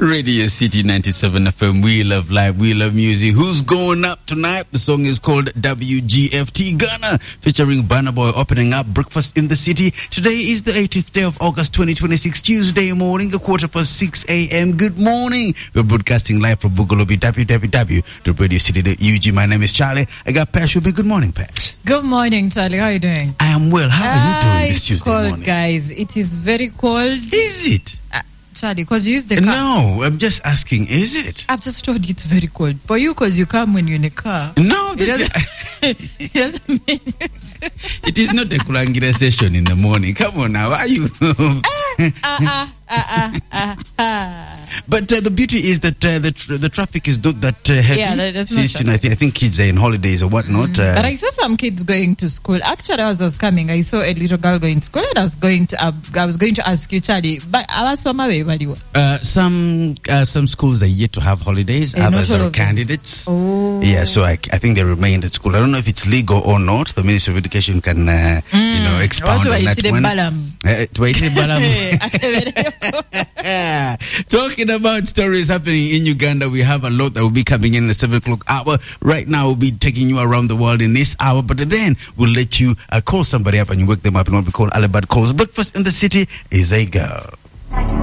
Radio City 97 FM. We love live, we love music. Who's going up tonight? The song is called WGFT Ghana, featuring Burna Boy, opening up Breakfast in the City. Today is the 18th day of August 2026, Tuesday morning, 6:15 a.m. Good morning. We're broadcasting live from Bugalobi, www.radiocity.ug. My name is Charlie. I got Pash with me. Good morning, Pash. Good morning, Charlie. How are you doing? I am well. How are you doing this Tuesday cold, morning? Guys. It is very cold. Is it? Charlie, because you use the car. No, I'm just asking, is it? I've just told you it's very cold. For you, because you come when you're in a car. No, it doesn't mean it is not a Kulangira session in the morning. Come on now, are you? But the beauty is that the traffic is not that heavy. Yeah, that's Since, I think kids are in holidays or whatnot. But I saw some kids going to school. Actually, as I was coming, I saw a little girl going to school, and I was going to ask you, Charlie, but I was on my way. Some schools are yet to have holidays. Others are candidates. Oh. Yeah, so I think they remain at school. I don't know if it's legal or not. The Ministry of Education can, expound on that one. Talking about stories happening in Uganda, we have a lot that will be coming in the 7 o'clock hour. Right now, we'll be taking you around the world in this hour, but then we'll let you call somebody up and you wake them up in what we call Alibad Calls. Breakfast in the City is a go.